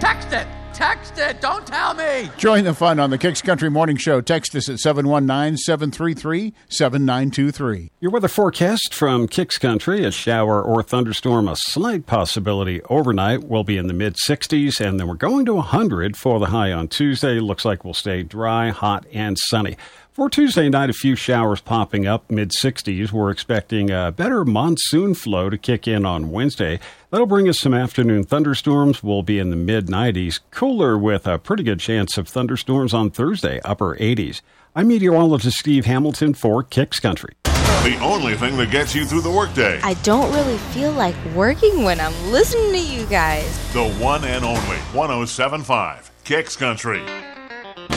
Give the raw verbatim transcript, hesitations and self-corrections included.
Text it! Text it! Don't tell me! Join the fun on the Kicks Country Morning Show. Text us at seven one nine, seven three three, seven nine two three. Your weather forecast from Kicks Country, a shower or thunderstorm, a slight possibility overnight. Will be in the mid sixties, and then we're going to one hundred for the high on Tuesday. Looks like we'll stay dry, hot, and sunny. For Tuesday night, a few showers popping up, mid sixties. We're expecting a better monsoon flow to kick in on Wednesday. That'll bring us some afternoon thunderstorms. We'll be in the mid nineties. Cooler with a pretty good chance of thunderstorms on Thursday, upper eighties. I'm meteorologist Steve Hamilton for Kicks Country. The only thing that gets you through the workday. I don't really feel like working when I'm listening to you guys. The one and only one oh seven point five Kicks Country.